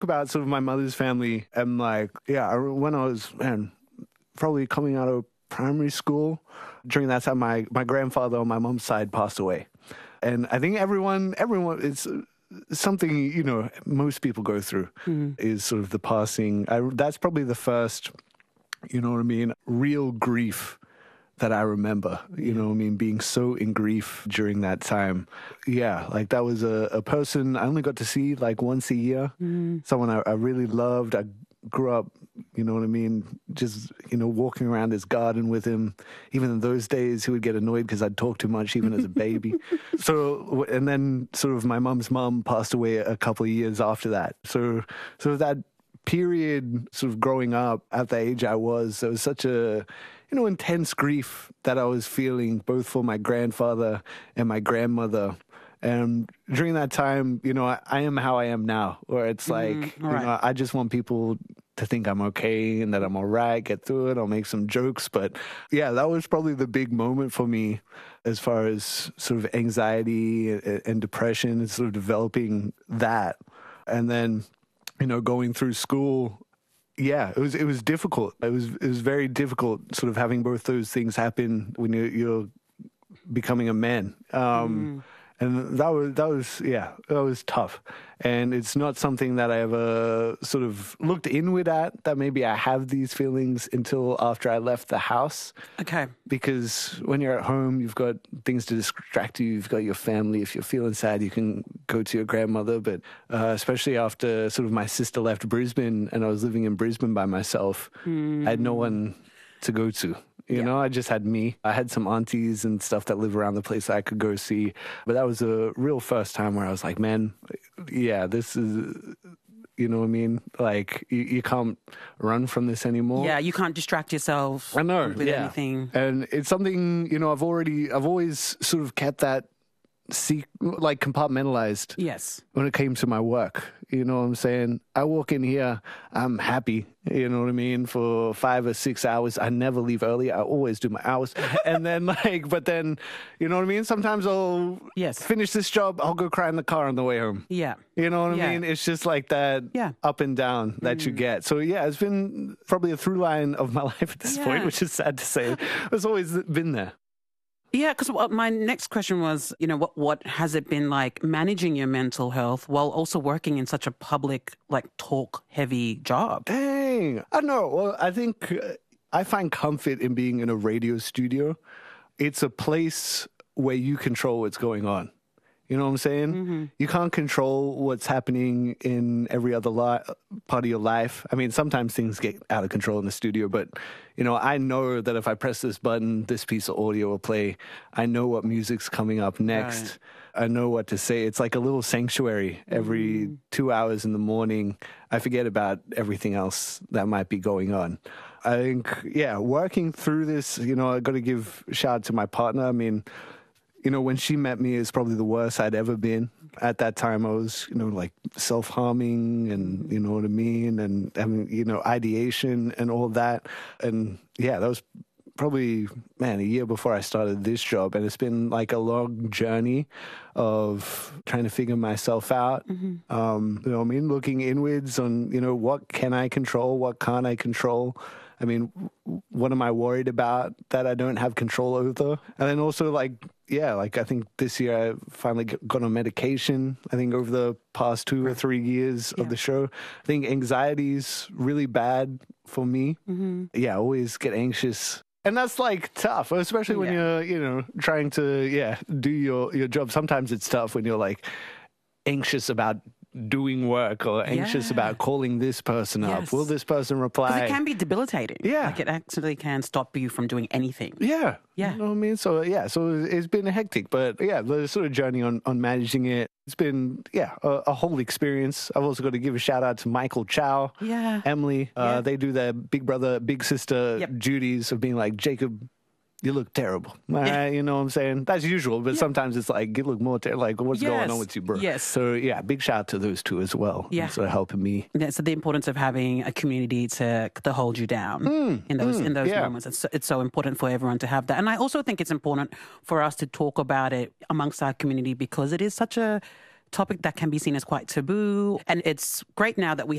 about sort of my mother's family, and like, when I was, probably coming out of primary school, during that time, my grandfather on my mom's side passed away. And I think everyone, it's something, most people go through is sort of the passing. That's probably the first, real grief that I remember, being so in grief during that time. Yeah, like that was a person I only got to see like once a year, someone I really loved. I grew up, just, walking around his garden with him. Even in those days, he would get annoyed because I'd talk too much, even as a baby. So, and then sort of my mum's mum passed away a couple of years after that. So that period sort of growing up at the age I was, there was such a, intense grief that I was feeling both for my grandfather and my grandmother. And during that time, I am how I am now, where it's like, I just want people to think I'm okay and that I'm all right, get through it, I'll make some jokes. But yeah, that was probably the big moment for me as far as sort of anxiety and depression and sort of developing that. And then, going through school, yeah, it was difficult. It was very difficult sort of having both those things happen when you're becoming a man. And that was tough. And it's not something that I ever sort of looked inward at, that maybe I have these feelings until after I left the house. Okay. Because when you're at home, you've got things to distract you. You've got your family. If you're feeling sad, you can go to your grandmother. But especially after sort of my sister left Brisbane and I was living in Brisbane by myself, I had no one to go to. I just had me. I had some aunties and stuff that live around the place I could go see. But that was a real first time where I was like, man, yeah, this is, you know what I mean? Like, you can't run from this anymore. Yeah, you can't distract yourself with anything. And it's something, I've always sort of kept that compartmentalized. Yes. When it came to my work, you know what I'm saying? I walk in here, I'm happy, you know what I mean? For 5 or 6 hours, I never leave early. I always do my hours. And then but then, you know what I mean? Sometimes I'll finish this job, I'll go cry in the car on the way home. Yeah. You know what I mean? It's just like that up and down that you get. So yeah, it's been probably a through line of my life at this point, which is sad to say. It's always been there. Yeah, because my next question was, what has it been like managing your mental health while also working in such a public, talk-heavy job? Dang. I don't know. Well, I think I find comfort in being in a radio studio. It's a place where you control what's going on. You know what I'm saying? Mm-hmm. You can't control what's happening in every other part of your life. I mean, sometimes things get out of control in the studio, but, I know that if I press this button, this piece of audio will play. I know what music's coming up next. Right. I know what to say. It's like a little sanctuary. Every 2 hours in the morning, I forget about everything else that might be going on. I think, working through this, I got to give a shout out to my partner. I mean, when she met me, it's probably the worst I'd ever been. At that time, I was, self-harming and, you know what I mean? And, ideation and all that. And, that was probably, a year before I started this job. And it's been like a long journey of trying to figure myself out. Mm-hmm. Looking inwards on, what can I control? What can't I control? I mean, what am I worried about that I don't have control over? And then also, I think this year I finally got on medication. I think over the past 2 or 3 years of the show, I think anxiety is really bad for me. Mm-hmm. Yeah, I always get anxious. And that's tough, especially when you're, trying to, do your job. Sometimes it's tough when you're anxious about doing work or anxious about calling this person up. Will this person reply? Because it can be debilitating. Yeah. It actually can stop you from doing anything. Yeah. Yeah. You know what I mean? So, so it's been hectic, but the sort of journey on managing it, it's been, a whole experience. I've also got to give a shout out to Michael Chow, Emily. They do their big brother, big sister duties of being like, Jacob, you look terrible. You know what I'm saying? That's usual, but sometimes it's you look more terrible. What's going on with you, bro? Yes. So, big shout out to those two as well. Yeah. Sort of helping me. Yeah, so the importance of having a community to hold you down in those moments. It's so important for everyone to have that. And I also think it's important for us to talk about it amongst our community because it is such a topic that can be seen as quite taboo. And it's great now that we